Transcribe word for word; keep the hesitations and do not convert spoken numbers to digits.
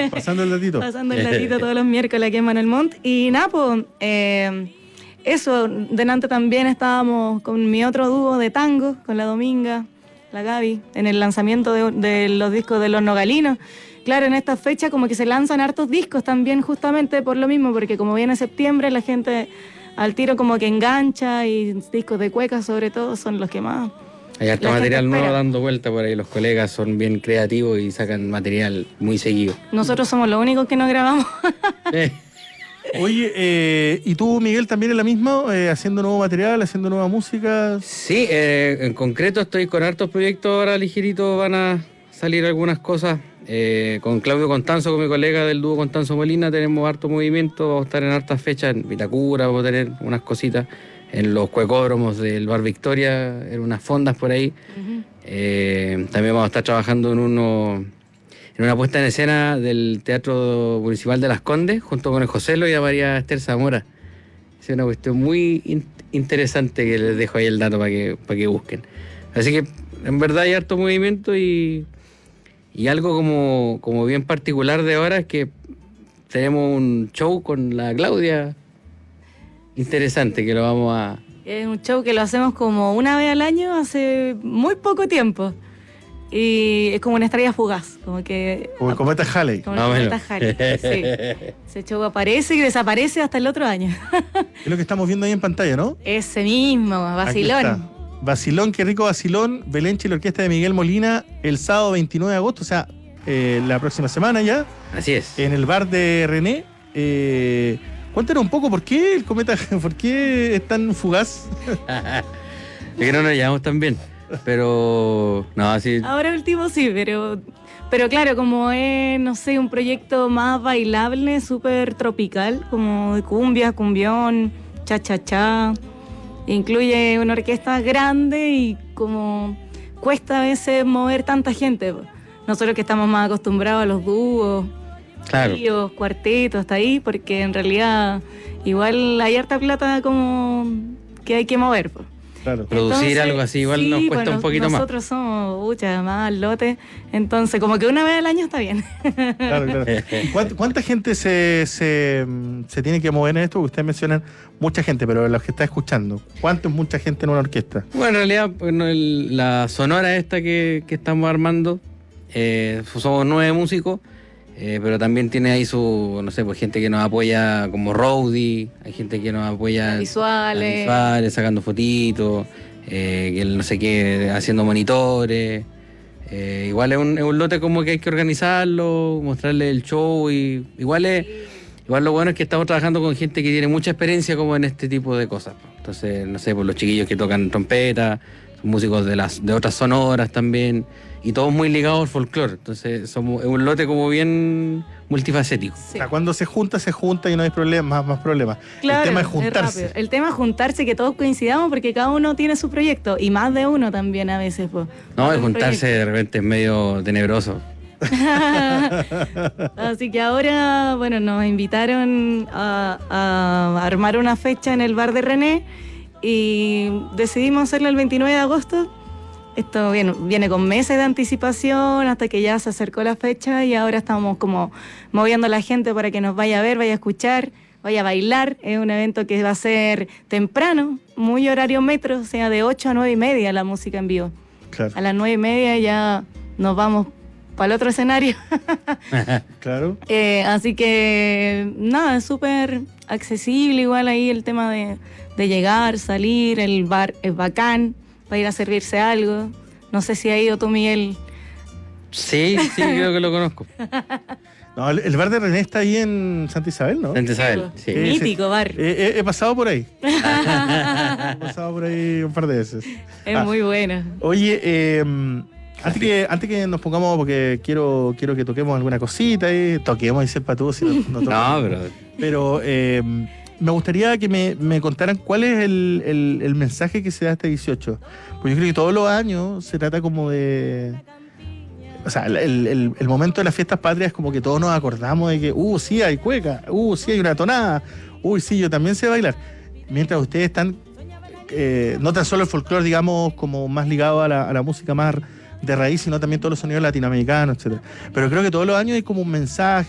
Pasando el datito. Pasando el datito todos los miércoles aquí en Manuel Montt. Y nada, pues, eh, eso, delante también estábamos con mi otro dúo de tango, con la Dominga, la Gaby, en el lanzamiento de, de los discos de Los Nogalinos. Claro, en esta fecha como que se lanzan hartos discos también justamente por lo mismo, porque como viene septiembre la gente al tiro como que engancha y discos de cuecas sobre todo son los que más... Hay harto material nuevo dando vuelta por ahí, los colegas son bien creativos y sacan material muy seguido. Nosotros somos los únicos que no grabamos. Eh. Oye, eh, ¿y tú, Miguel, también es la misma? Eh, ¿Haciendo nuevo material, haciendo nueva música? Sí, eh, en concreto estoy con hartos proyectos ahora ligerito, van a salir algunas cosas. Eh, con Claudio Constanzo, con mi colega del dúo Constanzo Molina, tenemos harto movimiento, vamos a estar en hartas fechas en Vitacura, vamos a tener unas cositas en los cuecódromos del Bar Victoria, en unas fondas por ahí. Uh-huh. Eh, también vamos a estar trabajando en uno en una puesta en escena del Teatro Municipal de Las Condes, junto con el Joselo y a María Esther Zamora. Es una cuestión muy in- interesante que les dejo ahí el dato para que, para que busquen. Así que en verdad hay harto movimiento y, y algo como, como bien particular de ahora es que tenemos un show con la Claudia interesante que lo vamos a... Es un show que lo hacemos como una vez al año hace muy poco tiempo. Y es como una estrella fugaz, como que... Como el cometa Halley. Como el cometa Halley, sí. Ese show aparece y desaparece hasta el otro año. Es lo que estamos viendo ahí en pantalla, ¿no? Ese mismo, vacilón. Vacilón, qué rico vacilón. Belenche y la orquesta de Miguel Molina el sábado veintinueve de agosto, o sea, eh, la próxima semana ya. Así es. En el bar de René. Eh, cuéntanos un poco, ¿por qué el cometa, por qué es tan fugaz? Es que no nos llevamos tan bien. Pero, no, así... Ahora último sí, pero, pero claro, como es, no sé, un proyecto más bailable, súper tropical, como de cumbia, cumbión, cha-cha-cha. Incluye una orquesta grande y como cuesta a veces mover tanta gente. Nosotros que estamos más acostumbrados a los dúos, claro, tríos, cuartetos, hasta ahí, porque en realidad igual hay harta plata como que hay que mover, pues. Claro. Producir entonces, algo así igual sí, nos cuesta bueno, un poquito nosotros más. Nosotros somos muchas más lote, entonces como que una vez al año está bien. Claro, claro. ¿Cuánta, ¿Cuánta gente se, se, se tiene que mover en esto? Ustedes mencionan mucha gente, pero los que está escuchando, ¿cuánto es mucha gente en una orquesta? Bueno, en realidad bueno, el, la sonora esta que, que estamos armando, eh, somos nueve músicos, eh, pero también tiene ahí su, no sé, pues gente que nos apoya como roadie, hay gente que nos apoya visuales, visuales sacando fotitos, eh, que no sé qué, haciendo monitores. Eh, igual es un, es un lote como que hay que organizarlo, mostrarle el show y igual es, igual lo bueno es que estamos trabajando con gente que tiene mucha experiencia como en este tipo de cosas. Entonces, no sé, por los chiquillos que tocan trompeta, son músicos de las de otras sonoras también. Y todos muy ligados al folclore. Entonces, somos, es un lote como bien multifacético. Sí. O sea, cuando se junta, se junta y no hay problemas, más, más problemas. Claro, el tema es juntarse. Es el tema es juntarse, que todos coincidamos, porque cada uno tiene su proyecto. Y más de uno también a veces. Pues, no, el juntarse proyecto. De repente es medio tenebroso. Así que ahora, bueno, nos invitaron a, a armar una fecha en el bar de René. Y decidimos hacerlo el veintinueve de agosto. Esto viene, viene con meses de anticipación hasta que ya se acercó la fecha y ahora estamos como moviendo a la gente para que nos vaya a ver, vaya a escuchar, vaya a bailar. Es un evento que va a ser temprano, muy horario metro, o sea, de ocho a nueve y media la música en vivo. Claro. A las nueve y media ya nos vamos para el otro escenario. Claro. Eh, así que nada, es súper accesible igual ahí el tema de, de llegar, salir, el bar es bacán. Para ir a servirse algo. No sé si ha ido tú, Miguel. Sí, sí, creo que lo conozco. No, el, el bar de René está ahí en Santa Isabel, ¿no? Santa Isabel, sí. sí. Mítico bar. He, he, he pasado por ahí. He pasado por ahí un par de veces. Es ah. muy bueno. Oye, eh, antes que, antes que nos pongamos, porque quiero, quiero que toquemos alguna cosita, eh, toquemos, dice el patú, si no, no, no, pero... Pero... Eh, me gustaría que me, me contaran cuál es el, el, el mensaje que se da este dieciocho. Pues yo creo que todos los años se trata como de... O sea, el, el, el momento de las fiestas patrias es como que todos nos acordamos de que, uh, sí, hay cueca, uh, sí, hay una tonada, uy, sí, yo también sé bailar. Mientras ustedes están, eh, no tan solo el folclore, digamos, como más ligado a la, a la música más de raíz, sino también todos los sonidos latinoamericanos, etcétera. Pero creo que todos los años hay como un mensaje,